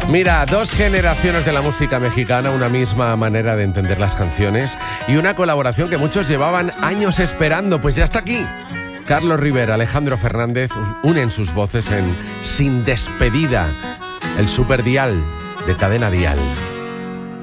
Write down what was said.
Mira, dos generaciones de la música mexicana, una misma manera de entender las canciones y una colaboración que muchos llevaban años esperando, pues ya está aquí. Carlos Rivera, Alejandro Fernández unen sus voces en Sin Despedida, el superdial de Cadena Dial.